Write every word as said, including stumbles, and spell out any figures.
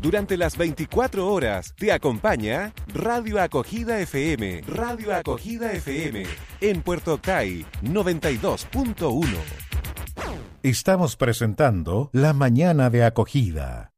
Durante las veinticuatro horas te acompaña Radio Acogida F M. Radio Acogida F M en Puerto Octay noventa y dos punto uno. Estamos presentando La Mañana de Acogida.